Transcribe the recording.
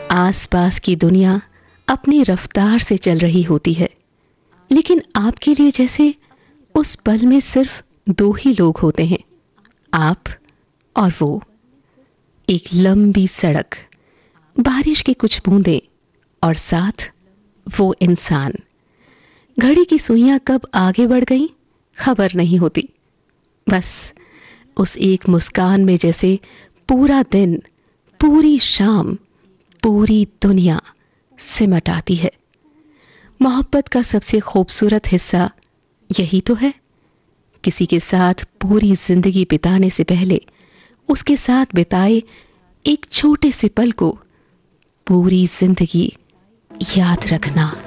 आसपास की दुनिया अपनी रफ्तार से चल रही होती है, लेकिन आपके लिए जैसे उस पल में सिर्फ दो ही लोग होते हैं, आप और वो। एक लंबी सड़क, बारिश की कुछ बूंदें और साथ वो इंसान। घड़ी की सुइयां कब आगे बढ़ गईं खबर नहीं होती। बस उस एक मुस्कान में जैसे पूरा दिन, पूरी शाम, पूरी दुनिया सिमट आती है। मोहब्बत का सबसे खूबसूरत हिस्सा यही तो है, किसी के साथ पूरी जिंदगी बिताने से पहले उसके साथ बिताए एक छोटे से पल को पूरी जिंदगी याद रखना।